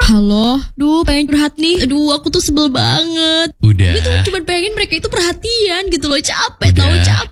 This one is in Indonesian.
Halo, pengen curhat nih. Aduh, aku tuh sebel banget. Udah. Ini tuh cuma pengen mereka itu perhatian gitu loh. Capek Udah. tau, capek.